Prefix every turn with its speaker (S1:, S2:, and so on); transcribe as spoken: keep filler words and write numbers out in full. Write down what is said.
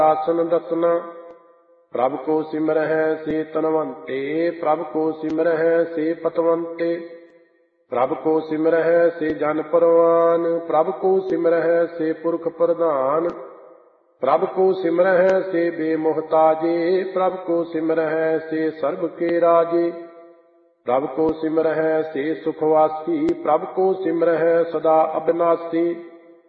S1: ਆਸਨ ਰਤਨਾ। ਪ੍ਰਭ ਕੋ ਸਿਮਰਹਿ ਸੇ ਤਨਵੰਤੇ, ਪ੍ਰਭ ਕੋ ਸਿਮਰਹਿ ਸੇ ਪਤਵੰਤੇ। ਪ੍ਰਭ ਕੋ ਸਿਮਰਹਿ ਸੇ ਜਨ ਪਰਵਾਨ, ਪ੍ਰਭ ਕੋ ਸਿਮਰਹਿ ਸੇ ਪੁਰਖ ਪ੍ਰਧਾਨ। ਪ੍ਰਭ ਕੋ ਸਿਮਰਹਿ ਸੇ ਬੇਮੁਹਤਾਜੇ, ਪ੍ਰਭ ਕੋ ਸਿਮਰਹਿ ਸੇ ਸਰਬ ਕੇ ਰਾਜੇ। ਪ੍ਰਭ ਕੋ ਸਿਮਰਹਿ ਸੇ ਸੁਖ ਵਾਸੀ, ਪ੍ਰਭ ਕੋ ਸਿਮਰਹਿ ਸਦਾ ਅਬਿਨਾਸੀ।